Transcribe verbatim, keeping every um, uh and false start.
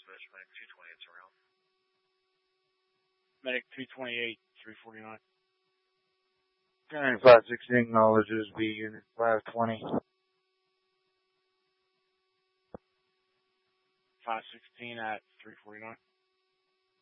Medic two twenty-eight, three forty-nine. County five sixteen acknowledges B unit five twenty. five sixteen at three forty-nine.